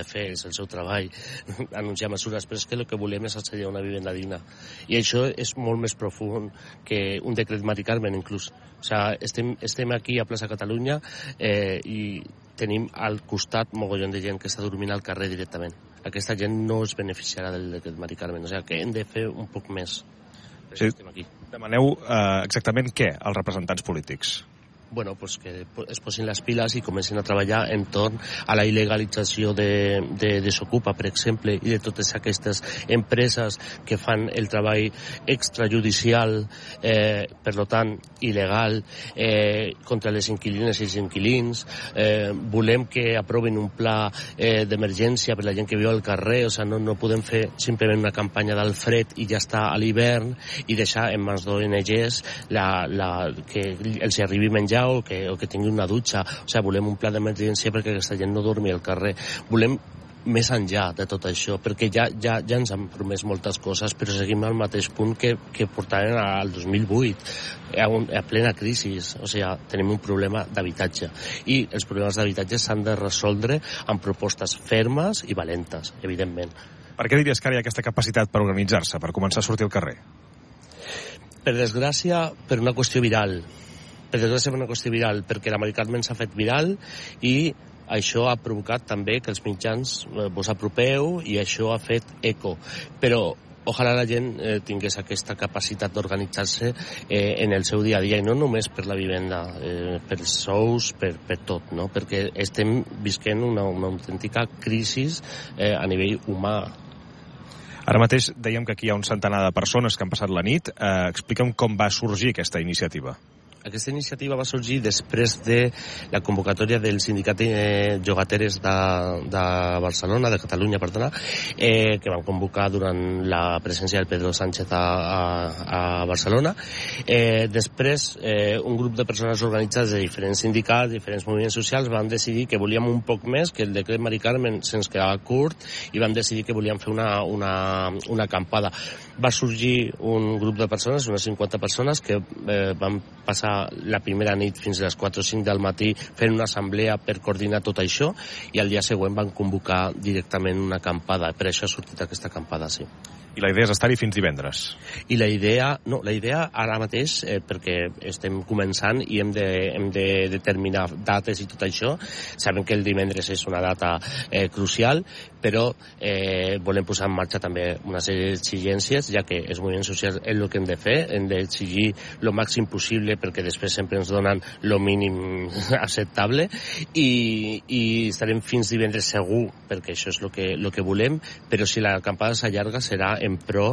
fer, és el seu treball, anunciar mesures, però és que el que volem és accedir a una vivenda digna. I això és molt més profund que un decret Mari Carmen, inclús. O sigui, estem aquí a Plaça Catalunya i tenim al costat mogollon de gent que està dormint al carrer directament. Aquesta gent no es beneficiarà del decret Mari Carmen, o sigui que hem de fer un poc més. Sí. Demaneu exactament què als representants polítics? Bueno, pues que es posin les piles i comencin a treballar entorn a la il·legalització de Desokupa, per exemple, i de totes aquestes empreses que fan el treball extrajudicial, per tant, il·legal, contra les inquilines i els inquilins. Volem que aprovin un pla d'emergència per la gent que viu al carrer, o sigui, no podem fer simplement una campanya del fred i ja està a l'hivern i deixar en mans d'ONGs que els arribi menjar o que tingui una dutxa. O sigui, volem un pla d'emergència perquè aquesta gent no dormi al carrer. Volem més enllà de tot això, perquè ja ens han promès moltes coses, però seguim al mateix punt que portaven al 2008, a plena crisi. O sigui, tenim un problema d'habitatge. I els problemes d'habitatge s'han de resoldre amb propostes fermes i valentes, evidentment. Per què diries que ara hi ha aquesta capacitat per organitzar-se, per començar a sortir al carrer? Per desgràcia, per una qüestió viral. Perquè la Mari Carmen s'ha fet viral i això ha provocat també que els mitjans vos apropeu i això ha fet eco. Però ojalà la gent tingués aquesta capacitat d'organitzar-se en el seu dia a dia, i no només per la vivenda, pels sous, per tot, no? Perquè estem visquent una autèntica crisi a nivell humà. Ara mateix dèiem que aquí hi ha un centenar de persones que han passat la nit. Explica'm com va sorgir aquesta iniciativa. Aquesta iniciativa va sorgir després de la convocatòria del sindicat de llogateres de Barcelona, de Catalunya, perdona, que van convocar durant la presència del Pedro Sánchez a Barcelona. Després, un grup de persones organitzades de diferents sindicats, diferents moviments socials, van decidir que volíem un poc més, que el decret Mari Carmen se'ns quedava curt, i van decidir que volíem fer una acampada. Va sorgir un grup de persones, unes 50 persones, que van passar la primera nit fins a les 4 o 5 del matí fent una assemblea per coordinar tot això, i al dia següent van convocar directament una acampada. Per això ha sortit aquesta acampada, sí. I la idea és estar-hi fins divendres? I la idea ara mateix, perquè estem començant i hem de determinar dates i tot això, sabem que el divendres és una data crucial, però volem posar en marxa també una sèrie d'exigències, ja que els moviments socials és el que hem de fer, hem d'exigir el màxim possible perquè després sempre ens donen el mínim acceptable, i estarem fins divendres segur, perquè això és el que volem, però si la acampada s'allarga serà en pro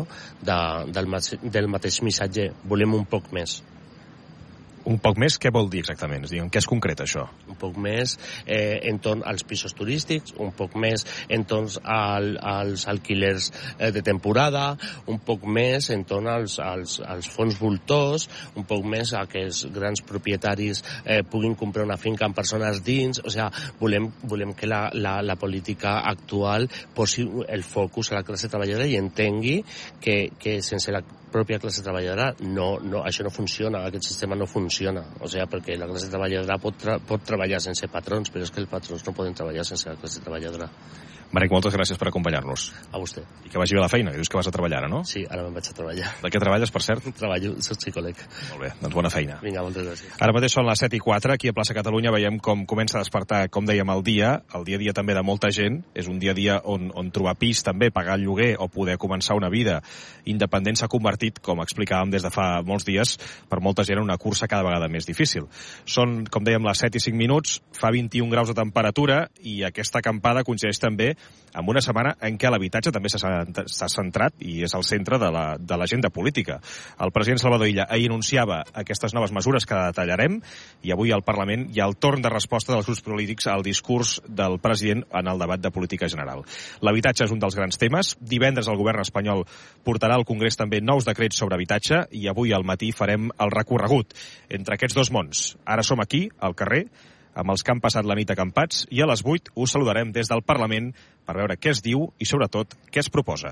del mateix missatge. Volem un poc més. Un poc més, què vol dir exactament? És a dir, en què es concreta això? Un poc més entorn als pisos turístics, un poc més entorn als alquilers de temporada, un poc més entorn als fons voltors, un poc més a que els grans propietaris puguin comprar una finca amb persones dins. O sigui, volem que la política actual posi el focus a la classe treballadora i entengui que sense la pròpia classe treballadora això no funciona, aquest sistema no funciona. O sigui, perquè la classe treballadora pot treballar sense patrons, però és que els patrons no poden treballar sense la classe treballadora. Marc, moltes gràcies per acompanyar-nos. A vostè. I que vagi bé la feina, que dius que vas a treballar ara, no? Sí, ara me'n vaig a treballar. De què treballes, per cert? Treballo, soc psicòleg. Molt bé, doncs bona feina. Vinga, moltes gràcies. Ara mateix són les 7:04, aquí a Plaça Catalunya veiem com comença a despertar, com dèiem, el dia a dia també de molta gent. És un dia a dia on trobar pis també, pagar el lloguer o poder començar una vida independent s'ha convertit, com explicàvem des de fa molts dies, per molta gent en una cursa cada vegada més difícil. Són, com dèiem, les 7:05, fa 21 graus de temperatura i aquesta acampada coincideix també amb una setmana en què l'habitatge també s'ha centrat i és al centre de l'agenda política. El president Salvador Illa ahir anunciava aquestes noves mesures que detallarem i avui al Parlament hi ha el torn de resposta dels grups polítics al discurs del president en el debat de política general. L'habitatge és un dels grans temes. Divendres el govern espanyol portarà al Congrés també nous decrets sobre habitatge i avui al matí farem el recorregut entre aquests dos mons. Ara som aquí, al carrer, amb els que han passat la nit acampats, i a les 8 us saludarem des del Parlament per veure què es diu i, sobretot, què es proposa.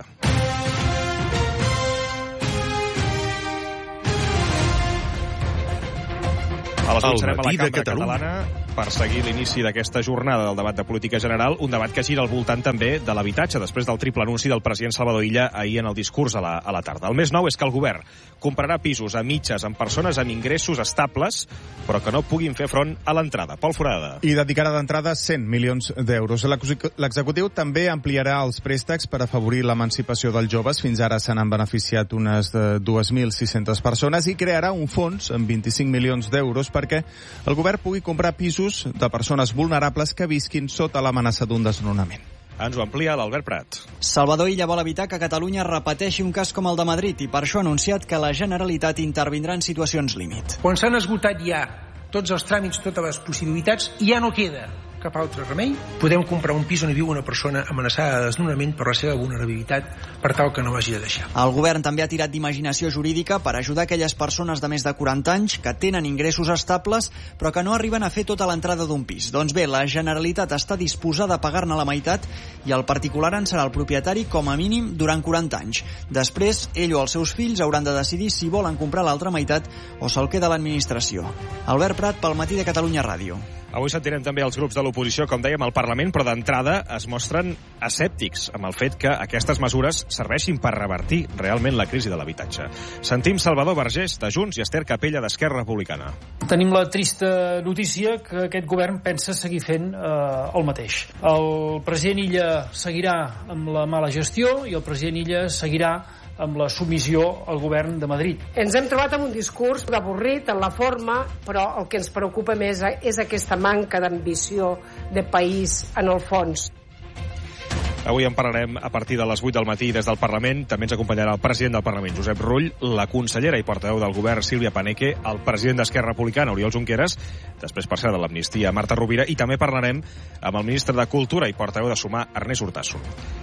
A les 8 serem a la Cambra Catalana per seguir l'inici d'aquesta jornada del debat de política general, un debat que gira al voltant també de l'habitatge, després del triple anunci del president Salvador Illa ahir en el discurs a la tarda. El més nou és que el govern comprarà pisos a mitges amb persones amb ingressos estables, però que no puguin fer front a l'entrada. Pol Forada. I dedicarà d'entrada 100 milions d'euros. L'executiu també ampliarà els préstecs per afavorir l'emancipació dels joves. Fins ara se n'han beneficiat unes 2.600 persones i crearà un fons amb 25 milions d'euros perquè el govern pugui comprar pisos de persones vulnerables que visquin sota l'amenaça d'un desnonament. Ens ho amplia l'Albert Prat. Salvador Illa vol evitar que Catalunya repeteixi un cas com el de Madrid i per això ha anunciat que la Generalitat intervindrà en situacions límit. Quan s'han esgotat ja tots els tràmits, totes les possibilitats, ja no queda cap altre remei. Podem comprar un pis on hi viu una persona amenaçada de desnonament per la seva vulnerabilitat per tal que no l'hagi de deixar. El govern també ha tirat d'imaginació jurídica per ajudar aquelles persones de més de 40 anys que tenen ingressos estables però que no arriben a fer tota l'entrada d'un pis. Doncs bé, la Generalitat està disposada a pagar-ne la meitat i el particular en serà el propietari com a mínim durant 40 anys. Després, ell o els seus fills hauran de decidir si volen comprar l'altra meitat o se'l queda l'administració. Albert Prat, pel Matí de Catalunya Ràdio. Avui sentirem també els grups de l'oposició, com dèiem, al Parlament, però d'entrada es mostren escèptics amb el fet que aquestes mesures serveixin per revertir realment la crisi de l'habitatge. Sentim Salvador Vergés, de Junts, i Esther Capella, d'Esquerra Republicana. Tenim la trista notícia que aquest govern pensa seguir fent el mateix. El president Illa seguirà amb la mala gestió i el president Illa seguirà amb la submissió al govern de Madrid. Ens hem trobat amb un discurs avorrit en la forma, però el que ens preocupa més és aquesta manca d'ambició de país en el fons. Avui en parlarem a partir de les 8 del matí des del Parlament. També ens acompanyarà el president del Parlament, Josep Rull, la consellera i portaveu del govern, Sílvia Paneque, el president d'Esquerra Republicana, Oriol Junqueras, després, per cert, de l'amnistia, Marta Rovira, i també parlarem amb el ministre de Cultura i portaveu de Sumar, Ernest Urtasun.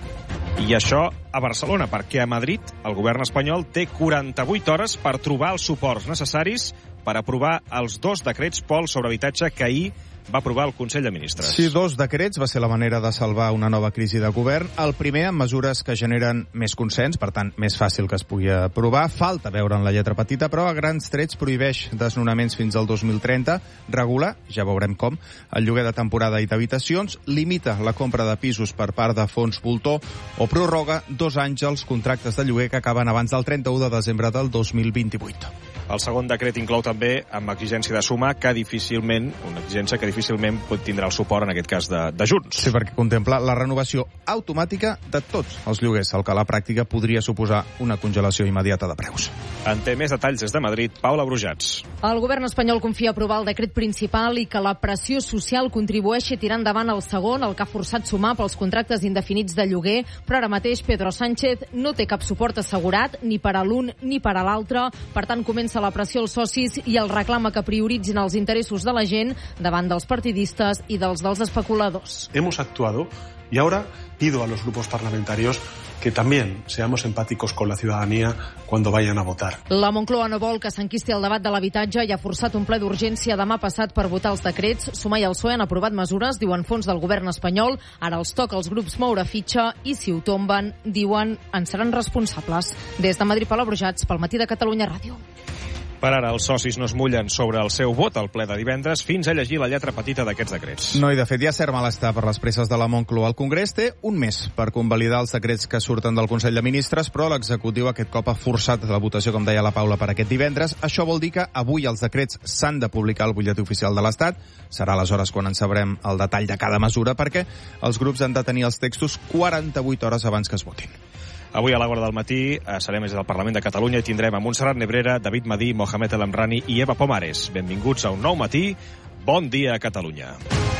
I això a Barcelona, perquè a Madrid el govern espanyol té 48 hores per trobar els suports necessaris per aprovar els 2 decrets, Pol, sobre habitatge que ahir va aprovar el Consell de Ministres. Sí, 2 decrets va ser la manera de salvar una nova crisi de govern. El primer amb mesures que generen més consens, per tant, més fàcil que es pugui aprovar. Falta veure en la lletra petita, però a grans trets prohibeix desnonaments fins al 2030, regula, ja veurem com, el lloguer de temporada i d'habitacions, limita la compra de pisos per part de fons voltor o prorroga 2 anys els contractes de lloguer que acaben abans del 31 de desembre del 2028. El segon decret inclou també, amb exigència de suma, una exigència que difícilment tindrà el suport, en aquest cas, de Junts. Sí, perquè contempla la renovació automàtica de tots els lloguers, el que a la pràctica podria suposar una congelació immediata de preus. En té més detalls des de Madrid, Paula Brujats. El govern espanyol confia aprovar el decret principal i que la pressió social contribueixi a tirar endavant el segon, el que ha forçat sumar pels contractes indefinits de lloguer, però ara mateix Pedro Sánchez no té cap suport assegurat ni per a l'un ni per a l'altre. Per tant, comença la pressió als socis i el reclama que prioritzin els interessos de la gent davant dels partidistes i dels especuladors. Hemos actuado y ahora pido a los grupos parlamentarios que también seamos empáticos con la ciudadanía cuando vayan a votar. La Moncloa no vol que s'enquisti el debat de l'habitatge i ha forçat un ple d'urgència demà passat per votar els decrets. Sumar i el PSOE han aprovat mesures, diuen fons del govern espanyol. Ara els toca als grups moure fitxa i si ho tomben, diuen, en seran responsables. Des de Madrid, Paula Brujats, pel Matí de Catalunya Ràdio. Per ara, els socis no es mullen sobre el seu vot al ple de divendres fins a llegir la lletra petita d'aquests decrets. No, i de fet ja cert malestar per les presses de la Moncloa. El Congrés té un mes per convalidar els decrets que surten del Consell de Ministres, però l'executiu aquest cop ha forçat la votació, com deia la Paula, per aquest divendres. Això vol dir que avui els decrets s'han de publicar al butlletí oficial de l'Estat. Serà aleshores quan en sabrem el detall de cada mesura, perquè els grups han de tenir els textos 48 hores abans que es votin. Avui a l'hora del matí serem des del Parlament de Catalunya i tindrem a Montserrat Nebrera, David Madí, Mohamed El Amrani i Eva Pomares. Benvinguts a un nou matí. Bon dia a Catalunya.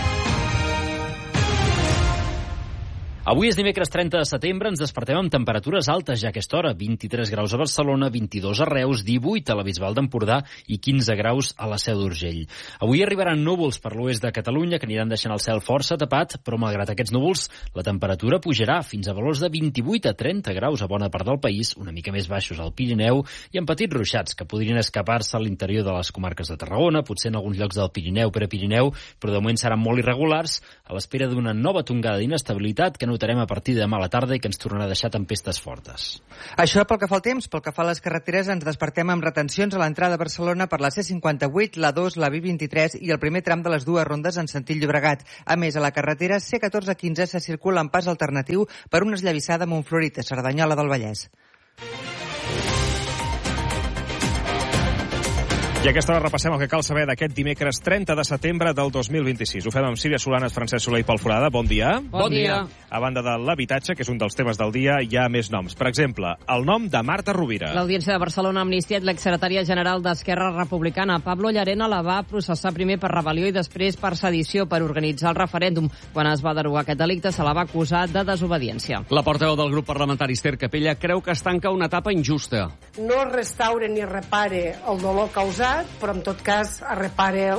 Avui és dimecres 30 de setembre, ens despertem amb temperatures altes ja a aquesta hora, 23 graus a Barcelona, 22 a Reus, 18 a la Bisbal d'Empordà i 15 graus a la Seu d'Urgell. Avui arribaran núvols per l'oest de Catalunya que aniran deixant el cel força tapat, però malgrat aquests núvols la temperatura pujarà fins a valors de 28 a 30 graus a bona part del país, una mica més baixos al Pirineu i amb petits ruixats que podrien escapar-se a l'interior de les comarques de Tarragona, potser en alguns llocs del Pirineu, Prepirineu, però de moment seran molt irregulars a l'espera d'una nova tongada d'inestabilitat que notarem a partir de demà a la tarda i que ens tornarà a deixar tempestes fortes. Això pel que fa al temps. Pel que fa a les carreteres, ens despertem amb retencions a l'entrada a Barcelona per la C58, la 2, la B23 i el primer tram de les dues rondes en sentit Llobregat. A més, a la carretera C14-15 se circula en pas alternatiu per una esllavissada a Montflorit, a Cerdanyola del Vallès. I a aquesta hora repassem el que cal saber d'aquest dimecres 30 de setembre del 2026. Ho fem amb Sílvia Solanes, Francesc Soler i Pol Forada. Bon dia. Bon dia. A banda de l'habitatge, que és un dels temes del dia, hi ha més noms. Per exemple, el nom de Marta Rovira. L'Audiència de Barcelona ha amnistiat l'exsecretària general d'Esquerra Republicana. Pablo Llarena la va processar primer per rebel·lió i després per sedició per organitzar el referèndum. Quan es va derogar aquest delicte, se la va acusar de desobediència. La portaveu del grup parlamentari Esther Capella creu que es tanca una etapa injusta. No es restaure ni repare el dolor causat, però en tot cas es repare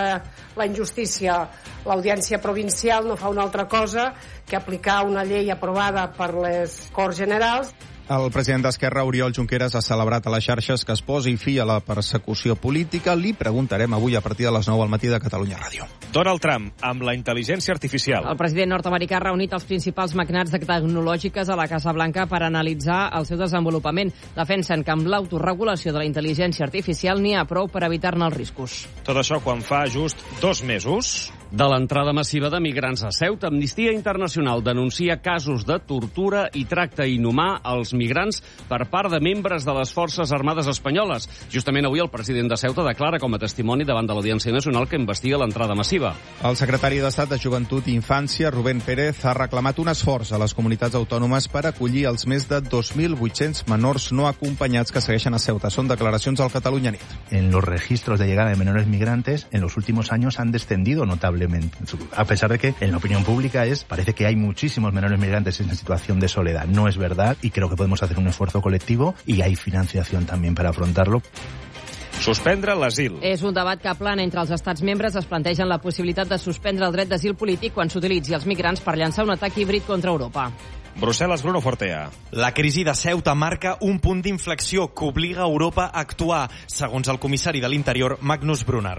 la injustícia. L'Audiència Provincial no fa una altra cosa que aplicar una llei aprovada per les Corts Generals. El president d'Esquerra, Oriol Junqueras, ha celebrat a les xarxes que es posi fi a la persecució política. Li preguntarem avui a partir de les 9 al matí de Catalunya Ràdio. Donald Trump, amb la intel·ligència artificial. El president nord-americà ha reunit els principals magnats tecnològiques a la Casa Blanca per analitzar el seu desenvolupament. Defensen que amb l'autoregulació de la intel·ligència artificial n'hi ha prou per evitar-ne els riscos. Tot això quan fa just 2 mesos... De l'entrada massiva de migrants a Ceuta, Amnistia Internacional denuncia casos de tortura i tracte inhumà als migrants per part de membres de les Forces Armades espanyoles. Justament avui el president de Ceuta declara com a testimoni davant de l'Audiència Nacional que investiga l'entrada massiva. El secretari d'Estat de Joventut i Infància, Rubén Pérez, ha reclamat un esforç a les comunitats autònomes per acollir els més de 2.800 menors no acompanyats que segueixen a Ceuta. Són declaracions al Catalunya Nit. En los registros de llegada de menores migrantes en los últimos años han descendido notablemente. A pesar de que en la opinión pública parece que hay muchísimos menores migrantes en situación de soledad. No es verdad y creo que podemos hacer un esfuerzo colectivo y hay financiación también para afrontarlo. Suspendre l'asil. És un debat que plana entre els estats membres. Es plantegen la possibilitat de suspendre el dret d'asil polític quan s'utilitzi els migrants per llançar un atac híbrid contra Europa. Brussel·les, Bruno Fortea. La crisi de Ceuta marca un punt d'inflexió que obliga Europa a actuar, segons el comissari de l'Interior, Magnus Brunner.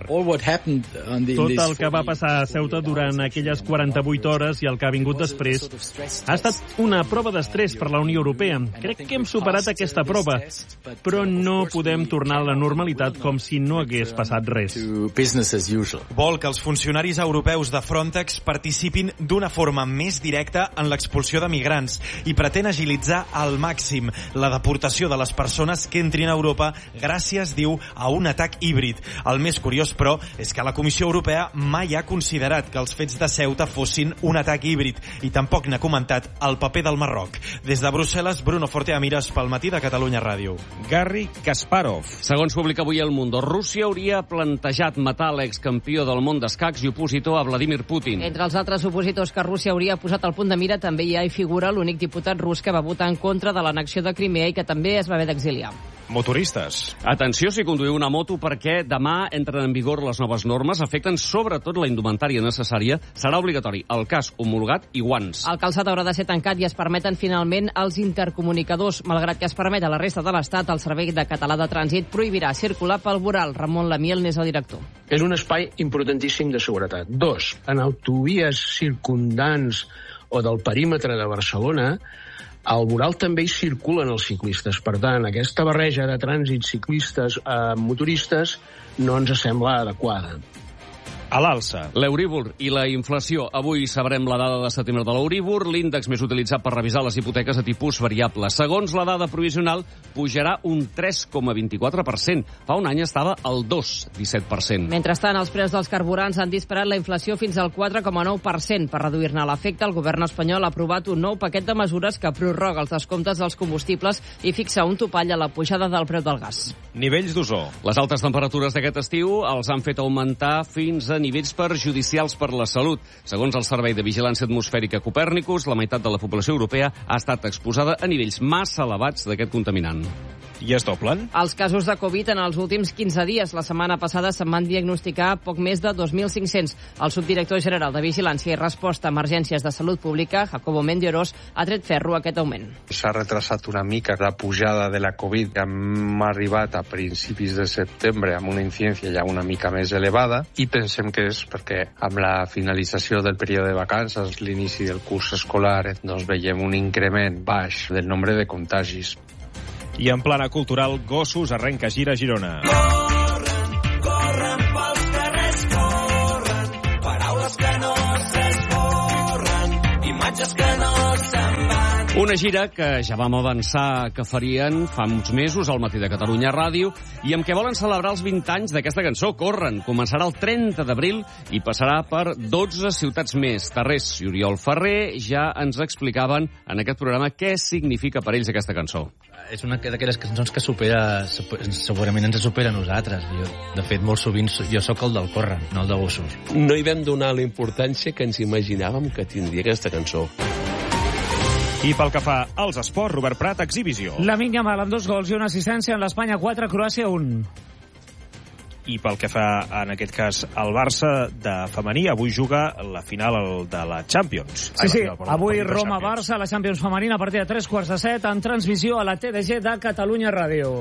Tot el que va passar a Ceuta durant aquelles 48 hores i el que ha vingut després ha estat una prova d'estrès per la Unió Europea. Crec que hem superat aquesta prova, però no podem tornar a la normalitat com si no hagués passat res. Vol que els funcionaris europeus de Frontex participin d'una forma més directa en l'expulsió de migrants i pretén agilitzar al màxim la deportació de les persones que entrin a Europa gràcies, diu, a un atac híbrid. El més curiós, però, és que la Comissió Europea mai ha considerat que els fets de Ceuta fossin un atac híbrid i tampoc n'ha comentat el paper del Marroc. Des de Brussel·les, Bruno Fortea Mires pel matí de Catalunya Ràdio. Garry Kasparov. Segons publica avui El Mundo, Rússia hauria plantejat matar l'excampió del món d'escacs i opositor a Vladimir Putin. Entre els altres opositors que Rússia hauria posat al punt de mira també hi figura l'únic diputat rus que va votar en contra de l'annexió de Crimea i que també es va haver d'exiliar. Motoristes. Atenció si conduïu una moto perquè demà entren en vigor les noves normes, afecten sobretot la indumentària necessària. Serà obligatori el casc homologat i guants. El calçat haurà de ser tancat i es permeten finalment els intercomunicadors. Malgrat que es permet a la resta de l'Estat, el Servei de Català de Trànsit prohibirà circular pel voral. Ramon Lamiel n'és el director. És un espai importantíssim de seguretat. 2. En autovies circundants o del perímetre de Barcelona, al voral també hi circulen els ciclistes. Per tant, aquesta barreja de trànsit ciclistes motoristes no ens sembla adequada. A l'alça. L'Euríbor i la inflació. Avui sabrem la dada de setembre de l'Euríbor, l'índex més utilitzat per revisar les hipoteques a tipus variable. Segons la dada provisional, pujarà un 3,24%. Fa un any estava al 2,17%. Mentrestant, els preus dels carburants han disparat la inflació fins al 4,9%. Per reduir-ne l'efecte, el govern espanyol ha aprovat un nou paquet de mesures que prorroga els descomptes dels combustibles i fixa un topall a la pujada del preu del gas. Nivells d'ozó. Les altes temperatures d'aquest estiu els han fet augmentar fins a nivells perjudicials per la salut. Segons el Servei de Vigilància Atmosfèrica Copèrnicus, la meitat de la població europea ha estat exposada a nivells massa elevats d'aquest contaminant. i es doblen. Els casos de Covid en els últims 15 dies. La setmana passada se'n van diagnosticar poc més de 2.500. El subdirector general de Vigilància i Resposta a Emergències de Salut Pública, Jacobo Mendiorós, ha tret ferro a aquest augment. S'ha retrasat una mica la pujada de la Covid. Hem arribat a principis de setembre amb una incidència ja una mica més elevada i pensem que és perquè amb la finalització del període de vacances, l'inici del curs escolar, doncs veiem un increment baix del nombre de contagis. I en plana cultural, Gossos arrenca gira a Girona. Corren pels carrers, corren, paraules que no s'esborren, imatges que no se'n van. Una gira que ja vam avançar que farien fa uns mesos al Matí de Catalunya Ràdio i amb què volen celebrar els 20 anys d'aquesta cançó. Corren. Començarà el 30 d'abril i passarà per 12 ciutats més. Tarrés i Oriol Ferrer ja ens explicaven en aquest programa què significa per ells aquesta cançó. És una d'aquelles cançons que segurament ens supera a nosaltres. Jo, de fet, molt sovint jo sóc el del Corren, no el de Gossos. No hi vam donar la importància que ens imaginàvem que tindria aquesta cançó. I pel que fa als esports, Robert Prat, exhibició. Lamine Yamal amb 2 gols i una assistència en l'Espanya 4, Croàcia 1. I pel que fa, en aquest cas, al Barça de femení, avui juga la final de la Champions. Sí, avui Roma-Barça, la Champions femenina, a partir de 3:15, en transmissió a la TDG de Catalunya Ràdio.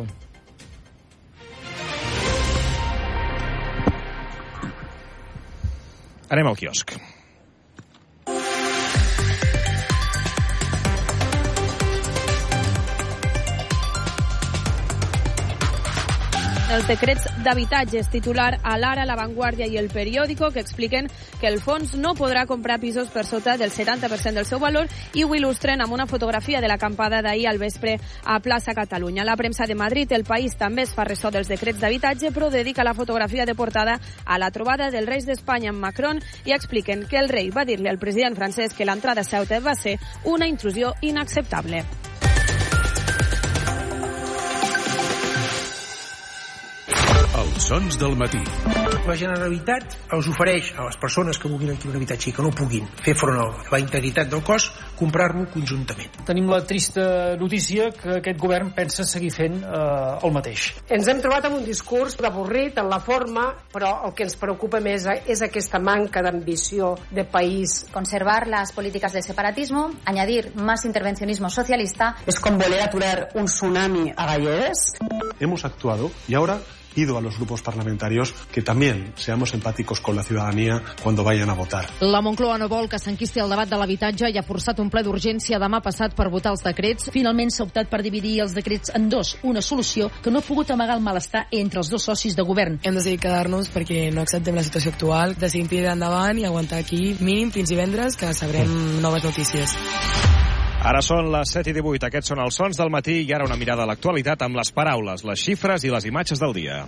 Anem al quiosc. Els decrets d'habitatges, titular a l'Ara, La Vanguardia i El Periódico, que expliquen que el fons no podrà comprar pisos per sota del 70% del seu valor i ho il·lustren amb una fotografia de l'acampada d'ahir al vespre a Plaça Catalunya. La premsa de Madrid, El País, també es fa ressò dels decrets d'habitatge, però dedica la fotografia de portada a la trobada dels reis d'Espanya amb Macron i expliquen que el rei va dir-li al president francès que l'entrada a Ceuta va ser una intrusió inacceptable. Els sons del matí. La Generalitat els ofereix a les persones que vulguin adquirir un habitatge i que no puguin fer front a la integritat del cos, comprar-lo conjuntament. Tenim la trista notícia que aquest govern pensa seguir fent el mateix. Ens hem trobat amb un discurs avorrit en la forma, però el que ens preocupa més és aquesta manca d'ambició de país. Conservar las políticas de separatismo, añadir más intervencionismo socialista. Es con volver a aturar un tsunami a Gallegues. Hemos actuado y ahora pido a los grupos parlamentarios que también seamos empáticos con la ciudadanía cuando vayan a votar. La Moncloa no vol que s'enquisti el debat de l'habitatge i ha forçat un ple d'urgència demà passat per votar els decrets. Finalment s'ha optat per dividir els decrets en dos, una solució que no ha pogut amagar el malestar entre els dos socis de govern. Hem decidit quedar-nos perquè no acceptem la situació actual, decidim tirar endavant i aguantar aquí mínim fins divendres, que sabrem noves notícies. Ara són les 7:18, aquests són els sons del matí i ara una mirada a l'actualitat amb les paraules, les xifres i les imatges del dia.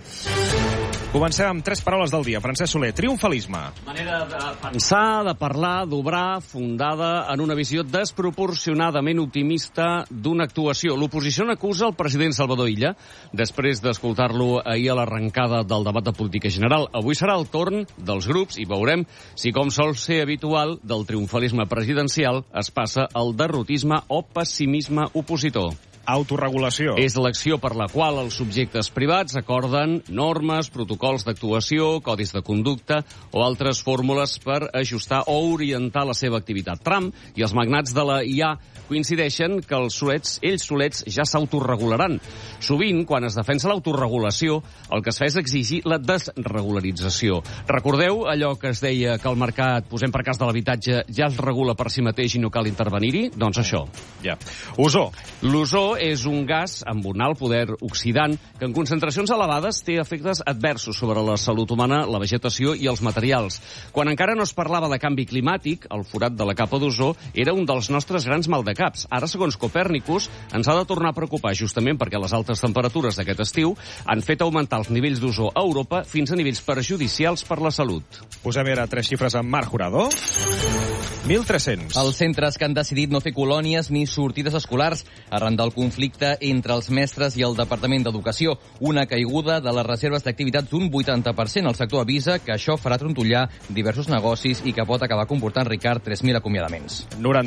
Comencem amb 3 paraules del dia. Francesc Soler, triomfalisme. Manera de pensar, de parlar, d'obrar, fundada en una visió desproporcionadament optimista d'una actuació. L'oposició n'acusa el president Salvador Illa, després d'escoltar-lo ahir a l'arrencada del debat de política general. Avui serà el torn dels grups i veurem si, com sol ser habitual, del triomfalisme presidencial es passa al derrotisme o pessimisme opositor. Autorregulació. És l'acció per la qual els subjectes privats acorden normes, protocols d'actuació, codis de conducta o altres fórmules per ajustar o orientar la seva activitat. Trump i els magnats de la IA coincideixen que ells solets ja s'autoregularan. Sovint, quan es defensa l'autoregulació, el que es fa és exigir la desregularització. Recordeu allò que es deia que el mercat, posem per cas de l'habitatge, ja es regula per si mateix i no cal intervenir-hi? Doncs això. Ja. Ozó. L'ozó és un gas amb un alt poder oxidant que en concentracions elevades té efectes adversos sobre la salut humana, la vegetació i els materials. Quan encara no es parlava de canvi climàtic, el forat de la capa d'ozó era un dels nostres grans maldecaps. Ara, segons Copèrnicus, ens ha de tornar a preocupar justament perquè les altes temperatures d'aquest estiu han fet augmentar els nivells d'ozó a Europa fins a nivells perjudicials per la salut. Posem ara 3 xifres amb Marc Jurado. 1.300. Els centres que han decidit no fer colònies ni sortides escolars arran del conflicte entre els mestres i el Departament d'Educació. Una caiguda de les reserves d'activitats d'un 80%. El sector avisa que això farà trontollar diversos negocis i que pot acabar comportant, Ricard, 3.000 acomiadaments.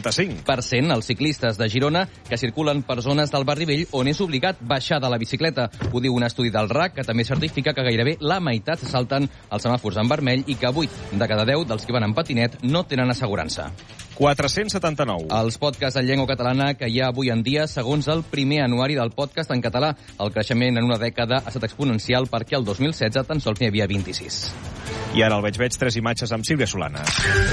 95% els ciclistes de Girona que circulen per zones del barri vell on és obligat baixar de la bicicleta. Ho diu un estudi del RAC que també certifica que gairebé la meitat salten els semàfors en vermell i que 8 de cada 10 dels que van en patinet no tenen assegurança. 479. Els podcasts en llengua catalana que hi ha avui en dia, segons el primer anuari del podcast en català. El creixement en una dècada ha estat exponencial perquè el 2016 tan sols n'hi havia 26. I ara el veig 3 imatges amb Sílvia Solana.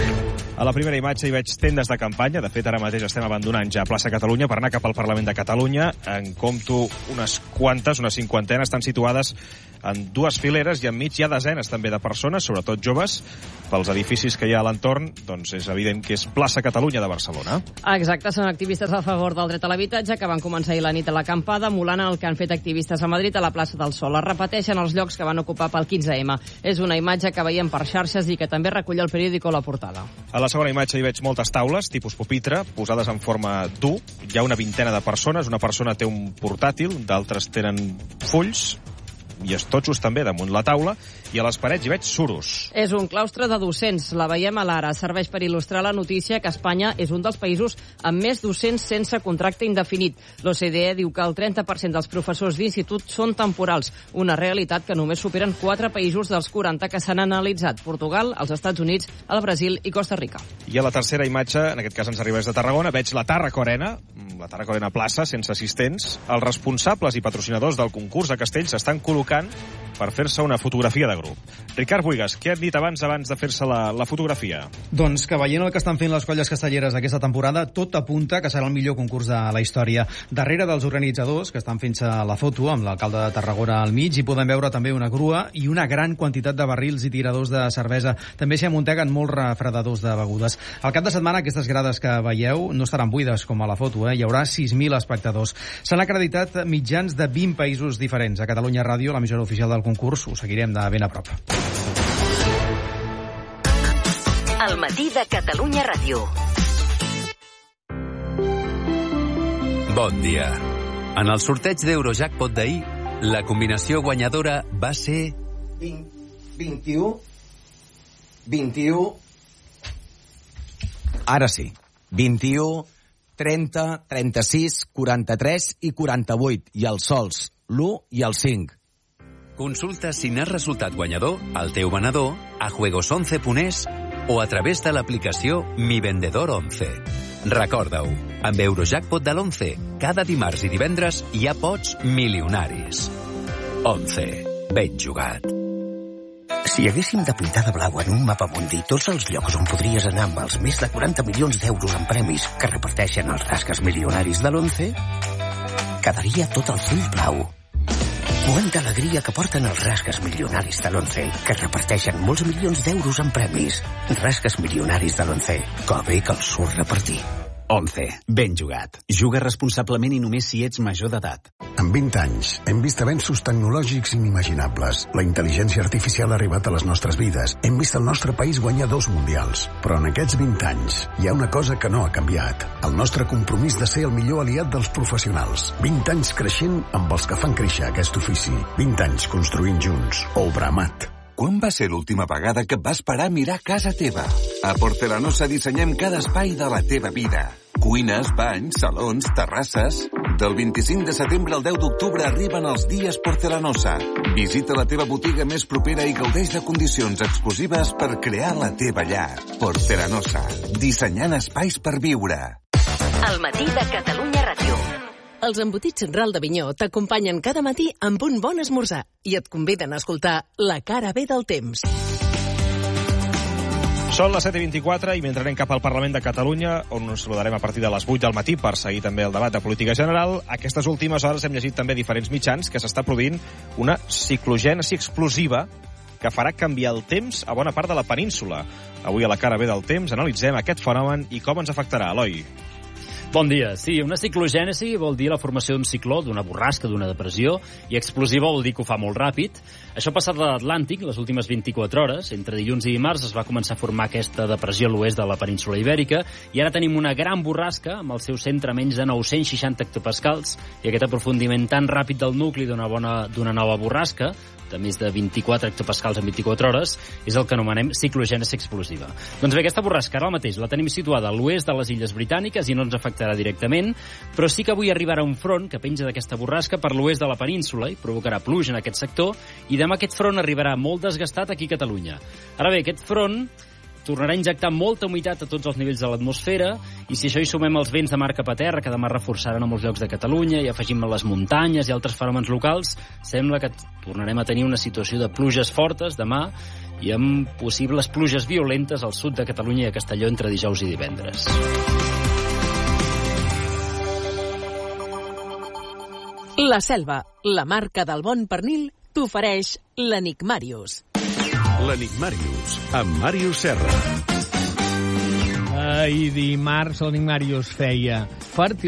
A la primera imatge hi veig tendes de campanya. De fet, ara mateix estem abandonant ja Plaça Catalunya per anar cap al Parlament de Catalunya. En compto unes quantes, unes 50, estan situades en 2 fileres i enmig hi ha desenes també de persones, sobretot joves. Pels edificis que hi ha a l'entorn, doncs és evident que és Plaça Catalunya de Barcelona. Exacte, són activistes a favor del dret a l'habitatge que van començar ahir la nit a l'acampada, emulant el que han fet activistes a Madrid a la plaça del Sol. Es repeteixen els llocs que van ocupar pel 15M. És una imatge que veiem per xarxes i que també recull el periòdico a la portada. A la segona imatge hi veig moltes taules, tipus pupitre, posades en forma d'U. Hi ha una vintena de persones. Una persona té un portàtil, d'altres tenen fulls i estotxos també damunt la taula, i a les parets hi veig suros. És un claustre de docents, la veiem a l'ara. Serveix per il·lustrar la notícia que Espanya és un dels països amb més docents sense contracte indefinit. L'OCDE diu que el 30% dels professors d'institut són temporals, una realitat que només superen 4 països dels 40 que s'han analitzat: Portugal, els Estats Units, el Brasil i Costa Rica. I a la tercera imatge, en aquest cas ens arriba des de Tarragona, veig la Tàrraco Arena plaça, sense assistents. Els responsables i patrocinadors del concurs de castells s'estan col·locant per fer-se una fotografia de grup. Ricard Buigas, què han dit abans de fer-se la fotografia? Doncs que veient el que estan fent les colles castelleres aquesta temporada, tot apunta que serà el millor concurs de la història. Darrere dels organitzadors, que estan fent-se la foto amb l'alcalde de Tarragona al mig, hi podem veure també una grua i una gran quantitat de barrils i tiradors de cervesa. També s'hi amunteguen molts refredadors de begudes. Al cap de setmana, aquestes grades que veieu no estaran buides, com a la foto, Hi haurà 6.000 espectadors. S'han acreditat mitjans de 20 països diferents. A Catalunya Ràdio, l'emissora oficial del concurs, ho seguirem de ben a prop. El matí de Catalunya Ràdio. Bon dia. En el sorteig d'Eurojackpot d'ahir, la combinació guanyadora va ser... 21... Ara sí. 21, 30, 36, 43 i 48. I els sols, l'1 i el 5. Consulta si n'has resultat guanyador al teu venedor, a juegos11.es o a través de l'aplicació Mi Vendedor 11. Recorda-ho, amb Eurojackpot de l'11, cada dimarts i divendres hi ha pots milionaris. 11. Ben jugat. Si haguéssim de pintar de blau en un mapa mundi tots els llocs on podries anar amb els més de 40 milions d'euros en premis que reparteixen els rasques milionaris de l'11, quedaria tot el full blau. Quanta alegria que porten els rasques milionaris de l'11, que reparteixen molts milions d'euros en premis. Rasques milionaris de l'11, que bé que els surt repartir. 11. Ben jugat. Juga responsablement i només si ets major d'edat. En 20 anys hem vist avenços tecnològics inimaginables. La intel·ligència artificial ha arribat a les nostres vides. Hem vist el nostre país guanyar 2 mundials. Però en aquests 20 anys hi ha una cosa que no ha canviat. El nostre compromís de ser el millor aliat dels professionals. 20 anys creixent amb els que fan créixer aquest ofici. 20 anys construint junts. Obra Amat. Quan va ser l'última vegada que et vas parar a mirar casa teva? A Porcelanosa dissenyem cada espai de la teva vida. Cuines, banys, salons, terrasses... Del 25 de setembre al 10 d'octubre arriben els dies Porcelanosa. Visita la teva botiga més propera i gaudeix de condicions exclusives per crear la teva llar. Porcelanosa, dissenyant espais per viure. El matí de Catalunya Ràdio. Els embotits Ral d'Avinyó t'acompanyen cada matí amb un bon esmorzar i et conviden a escoltar La cara B del temps. Són les 7:24 i mentre anem cap al Parlament de Catalunya, on ens trobarem a partir de les 8 del matí per seguir també el debat de política general, aquestes últimes hores hem llegit també diferents mitjans que s'està produint una ciclogènesi explosiva que farà canviar el temps a bona part de la península. Avui a La cara B del temps analitzem aquest fenomen i com ens afectarà, Eloi. Bon dia. Sí, una ciclogènesi vol dir la formació d'un cicló, d'una borrasca, d'una depressió, i explosiva vol dir que ho fa molt ràpid. Això ha passat a l'Atlàntic les últimes 24 hores. Entre dilluns i dimarts es va començar a formar aquesta depressió a l'oest de la península Ibèrica, i ara tenim una gran borrasca amb el seu centre a menys de 960 hectopascals, i aquest aprofundiment tan ràpid del nucli d'una nova borrasca, de més de 24 hectopascals en 24 hores, és el que anomenem ciclogènesi explosiva. Doncs bé, aquesta borrasca ara mateix la tenim situada a l'oest de les Illes Britàniques i no ens afectarà directament, però sí que avui arribarà un front que penja d'aquesta borrasca per l'oest de la península i provocarà pluja en aquest sector, i demà aquest front arribarà molt desgastat aquí a Catalunya. Ara bé, aquest front tornarà a injectar molta humitat a tots els nivells de l'atmosfera, i si això hi sumem els vents de mar cap a terra, que demà reforçaran a molts llocs de Catalunya, i afegim les muntanyes i altres fenòmens locals, sembla que tornarem a tenir una situació de pluges fortes demà i amb possibles pluges violentes al sud de Catalunya i a Castelló entre dijous i divendres. La Selva, la marca del bon pernil, t'ofereix l'Enigmàrius. L'Enigmàrius, amb Màrius Serra. Ahir dimarts l'Enigmàrius feia